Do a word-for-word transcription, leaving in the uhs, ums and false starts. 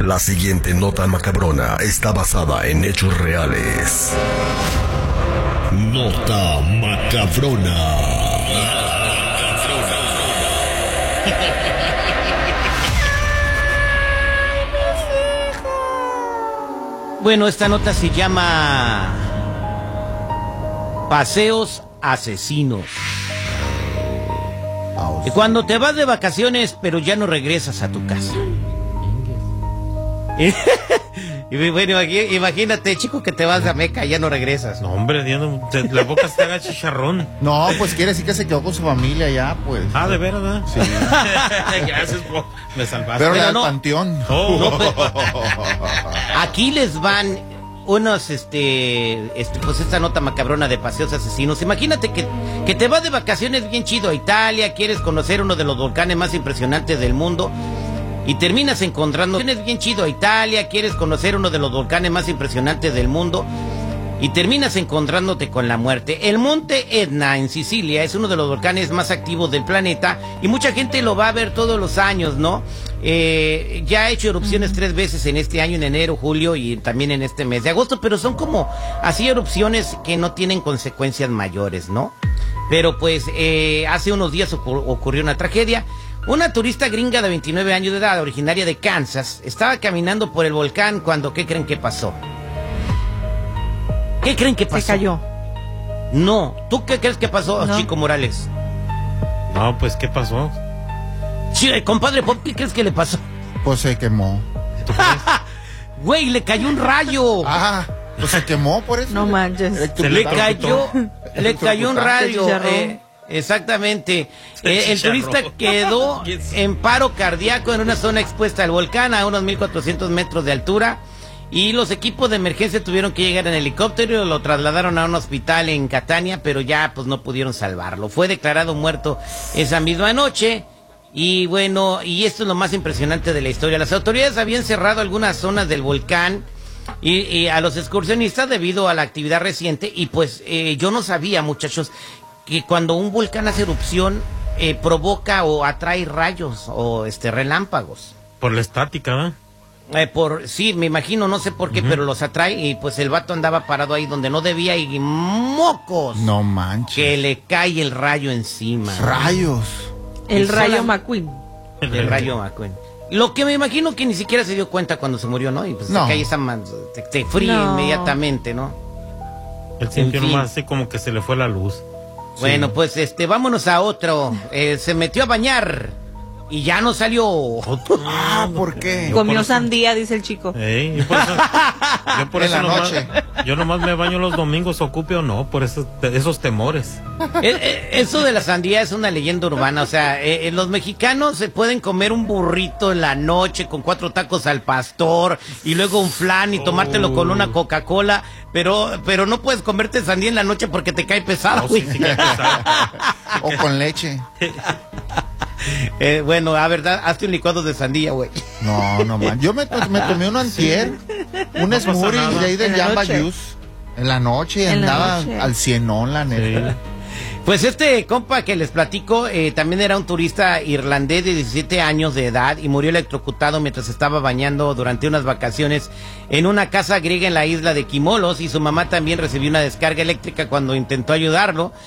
La siguiente nota macabrona está basada en hechos reales. Nota macabrona. Bueno, esta nota se llama Paseos Asesinos. Cuando te vas de vacaciones, pero ya no regresas a tu casa. Y bueno, imagínate, chico, que te vas a Meca y ya no regresas. No, hombre, ya no, te, la boca se haga chicharrón. No, pues quiere decir que se quedó con su familia ya, pues. Ah, ¿de verdad? Sí. Gracias, po, me salvaste. Pero Pero la del no. panteón. Oh. No, pero- Aquí les van unos, este, este, pues esta nota macabrona de Paseos Asesinos. Imagínate que, que te vas de vacaciones bien chido a Italia, quieres conocer uno de los volcanes más impresionantes del mundo y terminas encontrando, vienes bien chido a Italia, quieres conocer uno de los volcanes más impresionantes del mundo y terminas encontrándote con la muerte. El monte Etna en Sicilia es uno de los volcanes más activos del planeta y mucha gente lo va a ver todos los años, ¿no? Eh, ya ha hecho erupciones tres veces en este año, en enero, julio y también en este mes de agosto, pero son como así erupciones que no tienen consecuencias mayores, ¿no? Pero pues eh, hace unos días ocur- ocurrió una tragedia. Una turista gringa de veintinueve años de edad, originaria de Kansas, estaba caminando por el volcán cuando, ¿qué creen que pasó? ¿Qué creen que pasó? Se cayó. No, ¿tú qué crees que pasó, No. Chico Morales? No, pues, ¿qué pasó? Sí, compadre Pop, ¿qué crees que le pasó? Pues se quemó. ¿Tú crees? Güey, le cayó un rayo. Ah, pues se quemó por eso. No manches. Electro- Se Le electrocutó. cayó, le cayó un rayo. Se chicharró. eh, exactamente. Se Eh, el chicharró. turista quedó ¿Quién sabe? en paro cardíaco en una zona expuesta al volcán a unos mil cuatrocientos metros de altura. Y los equipos de emergencia tuvieron que llegar en helicóptero, lo trasladaron a un hospital en Catania, pero ya pues no pudieron salvarlo. Fue declarado muerto esa misma noche. Y bueno, y esto es lo más impresionante de la historia. Las autoridades habían cerrado algunas zonas del volcán y, y a los excursionistas debido a la actividad reciente. Y pues eh, yo no sabía, muchachos, que cuando un volcán hace erupción eh, provoca o atrae rayos o este relámpagos. Por la estática, ¿verdad? Eh, por sí, me imagino, no sé por qué, Ujú. pero los atrae y pues el vato andaba parado ahí donde no debía y mocos No manches. que le cae el rayo encima. Rayos. El Y rayo sola- McQueen. El rayo McQueen. Lo que me imagino que ni siquiera se dio cuenta cuando se murió, ¿no? Y pues No. te cae esa man, te, te fríe No. inmediatamente, ¿no? Él sintió En fin. nomás así como que se le fue la luz. Bueno, pues este, vámonos a otro. Eh, se metió a bañar y ya no salió. Ah, ¿por qué? Yo Comió por eso- sandía, dice el chico. Ey, yo por eso, yo por En eso la nomás, noche. yo nomás me baño los domingos, ocupe o no, por esos, esos temores. Eh, eh, Eso de la sandía es una leyenda urbana, o sea, eh, eh, los mexicanos se pueden comer un burrito en la noche con cuatro tacos al pastor y luego un flan y tomártelo con una Coca-Cola, pero pero no puedes comerte sandía en la noche porque te cae pesado. No, sí, sí, que pesado. O con leche. Eh, bueno, a verdad, hazte un licuado de sandía, güey. No, no man. Yo me, me tomé un antier, un No pasa smoothie nada. de ahí de En la Jamba noche. Juice. En la noche En la andaba noche. al cienón, la neta. Sí. Pues este compa que les platico eh, también era un turista irlandés de diecisiete años de edad y murió electrocutado mientras estaba bañando durante unas vacaciones en una casa griega en la isla de Kimolos y su mamá también recibió una descarga eléctrica cuando intentó ayudarlo.